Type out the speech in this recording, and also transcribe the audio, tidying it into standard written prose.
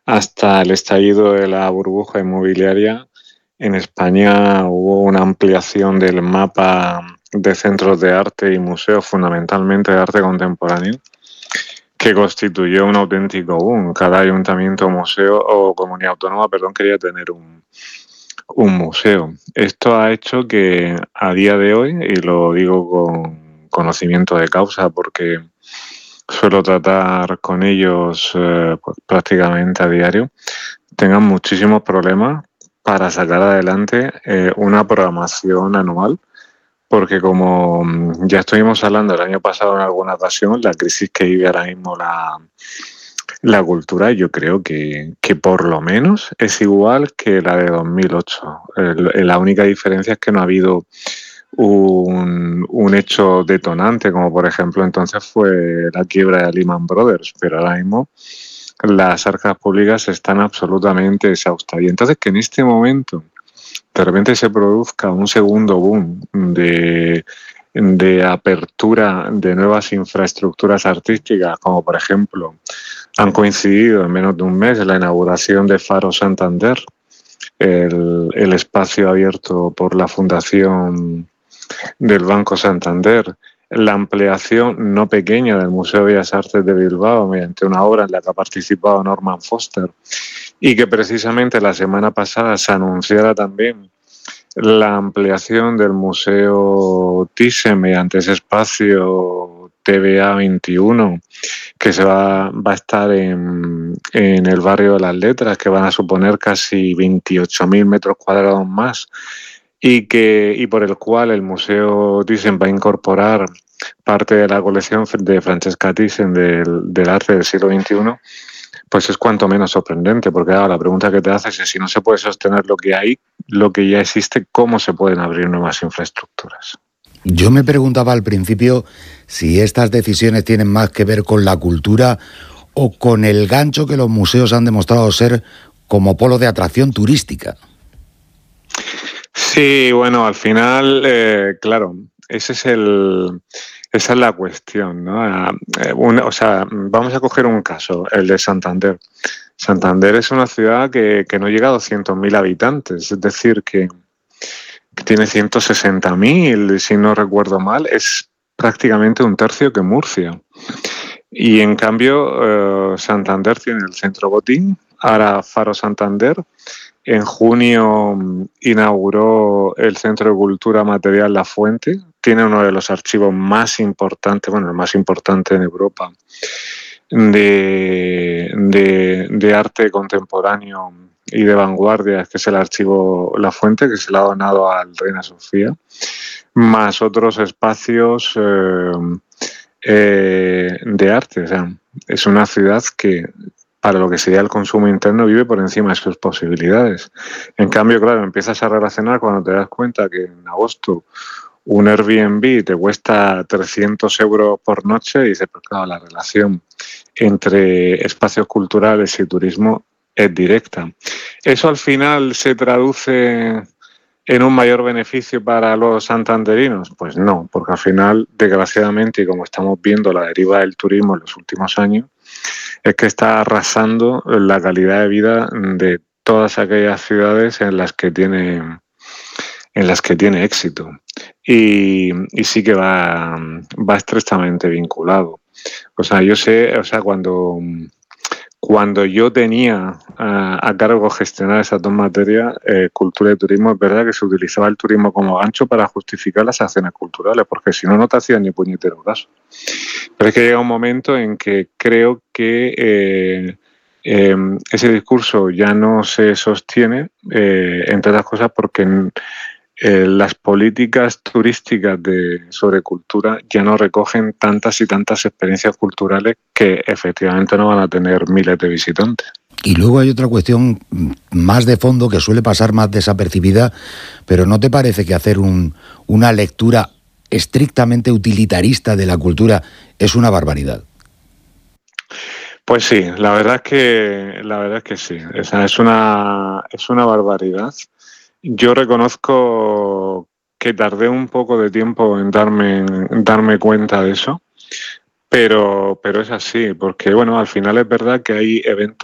hasta el estallido de la burbuja inmobiliaria, en España hubo una ampliación del mapa de centros de arte y museos, fundamentalmente de arte contemporáneo, que constituyó un auténtico boom. Cada ayuntamiento, museo o comunidad autónoma, quería tener un museo. Esto ha hecho que a día de hoy, y lo digo con conocimiento de causa porque suelo tratar con ellos pues, prácticamente a diario, tengan muchísimos problemas para sacar adelante una programación anual, porque como ya estuvimos hablando el año pasado en alguna ocasión, la crisis que vive ahora mismo la cultura, yo creo que por lo menos es igual que la de 2008. La única diferencia es que no ha habido un hecho detonante, como por ejemplo entonces fue la quiebra de Lehman Brothers, pero ahora mismo las arcas públicas están absolutamente exhaustas. Y entonces que en este momento de repente se produzca un segundo boom de apertura de nuevas infraestructuras artísticas, como por ejemplo han coincidido en menos de un mes la inauguración de Faro Santander, el espacio abierto por la Fundación del Banco Santander, la ampliación no pequeña del Museo de Bellas Artes de Bilbao mediante una obra en la que ha participado Norman Foster, y que precisamente la semana pasada se anunciara también la ampliación del Museo Thyssen mediante ese espacio TVA 21 que va a estar en el barrio de Las Letras, que van a suponer casi 28.000 metros cuadrados más, y por el cual el Museo Thyssen va a incorporar parte de la colección de Francesca Thyssen del arte del siglo XXI, pues es cuanto menos sorprendente, porque ahora la pregunta que te haces es si no se puede sostener lo que hay, lo que ya existe, ¿cómo se pueden abrir nuevas infraestructuras? Yo me preguntaba al principio si estas decisiones tienen más que ver con la cultura o con el gancho que los museos han demostrado ser como polo de atracción turística. Sí, bueno, al final, claro, esa es la cuestión, ¿no? Vamos a coger un caso, el de Santander. Santander es una ciudad que no llega a 200.000 habitantes, es decir, que tiene 160.000, si no recuerdo mal, es prácticamente un tercio que Murcia. Y en cambio, Santander tiene el Centro Botín, ahora Faro Santander. En junio inauguró el Centro de Cultura Material La Fuente. Tiene uno de los archivos más importantes, bueno, el más importante en Europa, de arte contemporáneo y de vanguardia, que es el archivo La Fuente, que se le ha donado al Reina Sofía, más otros espacios de arte. O sea, es una ciudad que, para lo que sería el consumo interno, vive por encima de sus posibilidades. En cambio, claro, empiezas a relacionar cuando te das cuenta que en agosto un Airbnb te cuesta 300 euros por noche y dices, pues claro, la relación entre espacios culturales y turismo es directa. ¿Eso al final se traduce en un mayor beneficio para los santanderinos? Pues no, porque al final, desgraciadamente, y como estamos viendo la deriva del turismo en los últimos años, es que está arrasando la calidad de vida de todas aquellas ciudades en las que tiene éxito. Y sí que va estrechamente vinculado. O sea, yo sé, cuando yo tenía a cargo gestionar esas dos materias, cultura y turismo, es verdad que se utilizaba el turismo como gancho para justificar las acciones culturales, porque si no, no te hacían ni puñetero caso. Pero es que llega un momento en que creo que ese discurso ya no se sostiene, entre otras cosas porque las políticas turísticas sobre cultura ya no recogen tantas y tantas experiencias culturales que efectivamente no van a tener miles de visitantes. Y luego hay otra cuestión más de fondo que suele pasar más desapercibida, pero ¿no te parece que hacer una lectura estrictamente utilitarista de la cultura es una barbaridad? Pues sí, la verdad es que sí. O sea, es una barbaridad. Yo reconozco que tardé un poco de tiempo en darme cuenta de eso, pero es así, porque bueno, al final es verdad que hay eventos